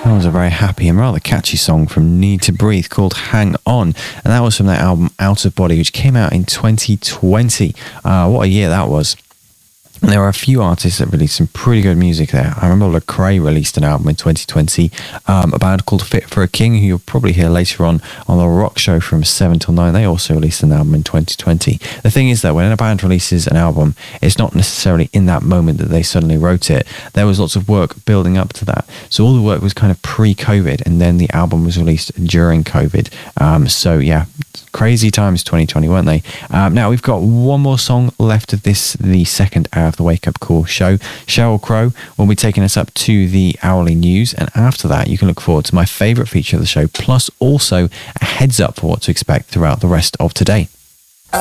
That was a very happy and rather catchy song from Need to Breathe called Hang On. And that was from their album Out of Body, which came out in 2020. What a year that was. And there were a few artists that released some pretty good music there. I remember Lecrae released an album in 2020, a band called Fit for a King, who you'll probably hear later on the Rock Show from 7 till 9. They also released an album in 2020. The thing is that when a band releases an album, it's not necessarily in that moment that they suddenly wrote it. There was lots of work building up to that. So all the work was kind of pre-COVID, and then the album was released during COVID. So yeah, crazy times 2020, weren't they? Now we've got one more song left of this, the second hour of the Wake Up Call show. Sheryl Crow will be taking us up to the hourly news, and after that you can look forward to my favourite feature of the show, plus also a heads up for what to expect throughout the rest of today.